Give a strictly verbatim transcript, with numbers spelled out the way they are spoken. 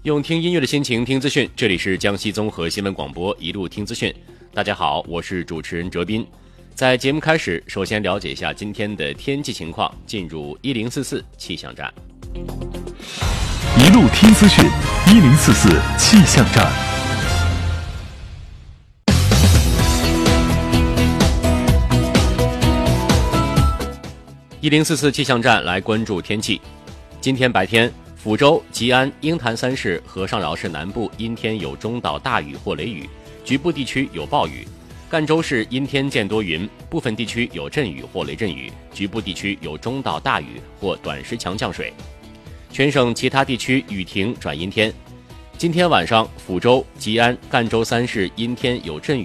用听音乐的心情听资讯，这里是江西综合新闻广播一路听资讯。大家好，我是主持人哲斌。在节目开始，首先了解一下今天的天气情况，进入一零四四气象站。 一路听资讯，一零四四气象站。 一零四四气象站来关注天气。今天白天，抚州、吉安、鹰潭三市和上饶市南部阴天有中到大雨或雷雨，局部地区有暴雨。赣州市阴天见多云，部分地区有阵雨或雷阵雨，局部地区有中到大雨或短时强降水。全省其他地区雨停转阴天。今天晚上，抚州、吉安、赣州三市阴天有阵雨